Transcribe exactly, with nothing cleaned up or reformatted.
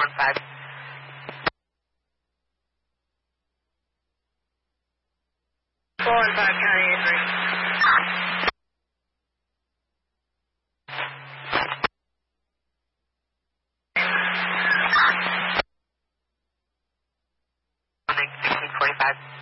one five. four one five, County eight three. sixteen forty-five.